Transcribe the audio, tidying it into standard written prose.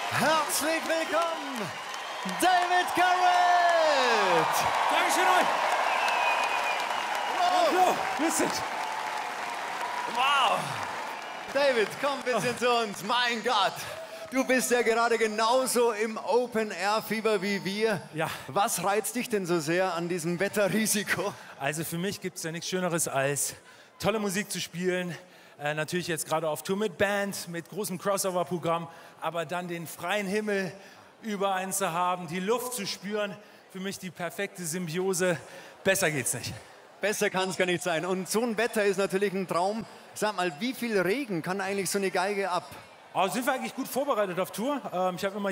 Herzlich willkommen, David Garrett! Dankeschön euch! Wow! Grüß dich! Wow! David, komm ein bisschen zu uns. Mein Gott, du bist ja gerade genauso im Open-Air-Fieber wie wir. Ja. Was reizt dich denn so sehr an diesem Wetterrisiko? Also für mich gibt es ja nichts Schöneres als tolle Musik zu spielen. Natürlich jetzt gerade auf Tour mit Band, mit großem Crossover-Programm, aber dann den freien Himmel über einen zu haben, die Luft zu spüren. Für mich die perfekte Symbiose. Besser geht's nicht. Besser kann es gar nicht sein. Und so ein Wetter ist natürlich ein Traum. Sag mal, wie viel Regen kann eigentlich so eine Geige ab? Aber sind wir eigentlich gut vorbereitet auf Tour? Ich habe immer